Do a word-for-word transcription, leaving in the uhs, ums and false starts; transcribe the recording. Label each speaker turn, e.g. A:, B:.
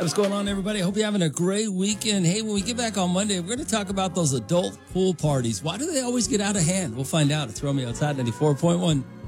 A: What's going on, everybody? I hope you're having a great weekend. Hey, when we get back on Monday, we're going to talk about those adult pool parties. Why do they always get out of hand? We'll find out. It's Romeo. It's Hot ninety-four point one.